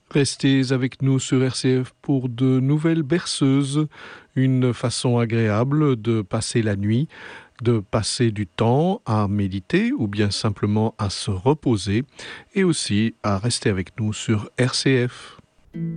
Restez avec nous sur RCF pour de nouvelles berceuses, une façon agréable de passer la nuit, de passer du temps à méditer ou bien simplement à se reposer et aussi à rester avec nous sur RCF.